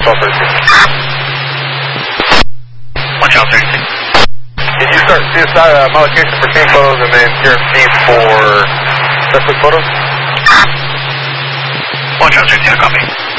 Watch out, 36. Can you start CSI modification for team photos and then QRC for specific photos? Watch out, 36, copy.